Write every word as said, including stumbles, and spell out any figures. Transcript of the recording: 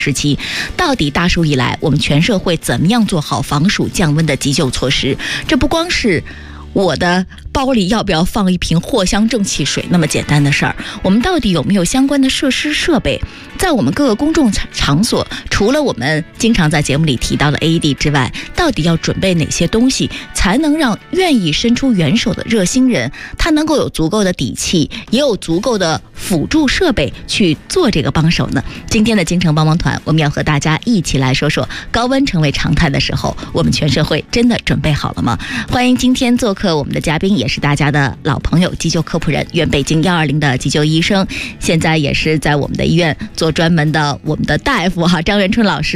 时期，到底大暑以来我们全社会怎么样做好防暑降温的急救措施？这不光是我的包里要不要放一瓶藿香正气水那么简单的事儿，我们到底有没有相关的设施设备？在我们各个公众场所，除了我们经常在节目里提到的 A E D 之外，到底要准备哪些东西，才能让愿意伸出援手的热心人，他能够有足够的底气，也有足够的辅助设备去做这个帮手呢？今天的京城帮帮团，我们要和大家一起来说说，高温成为常态的时候，我们全社会真的准备好了吗？欢迎今天做客我们的嘉宾，也是大家的老朋友，急救科普人，原北京幺二零的急救医生，现在也是在我们的医院做专门的我们的大夫哈，张元春老师。